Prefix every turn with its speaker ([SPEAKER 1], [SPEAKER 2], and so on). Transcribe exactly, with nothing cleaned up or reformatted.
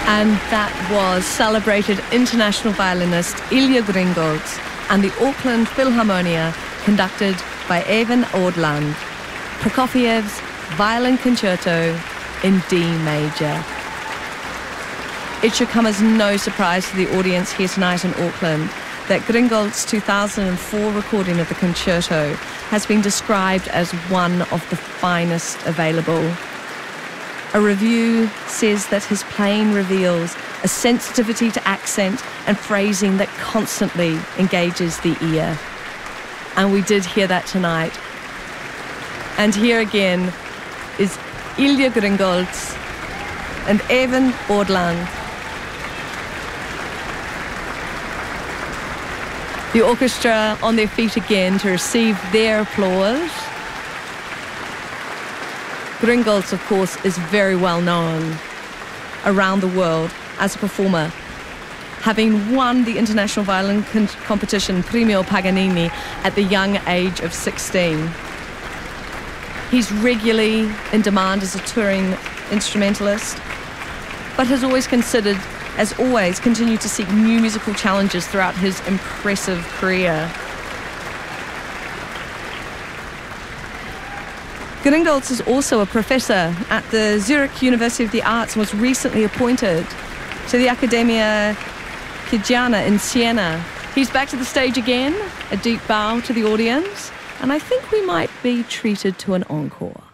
[SPEAKER 1] And that was celebrated international violinist Ilja Gringolds and the Auckland Philharmonia, conducted by Even Ordland. Prokofiev's Violin Concerto in D major. It should come as no surprise to the audience here tonight in Auckland that Gringolds' two thousand four recording of the concerto has been described as one of the finest available. A review says that his playing reveals a sensitivity to accent and phrasing that constantly engages the ear. And we did hear that tonight. And here again is Ilja Gringolds and Even Ordland. The orchestra on their feet again to receive their applause. Gringolds, of course, is very well known around the world as a performer, having won the international violin con- competition Premio Paganini at the young age of sixteen. He's regularly in demand as a touring instrumentalist, but has always considered, as always, continued to seek new musical challenges throughout his impressive career. Gringolds is also a professor at the Zurich University of the Arts and was recently appointed to the Accademia Chigiana in Siena. He's back to the stage again, a deep bow to the audience, and I think we might be treated to an encore.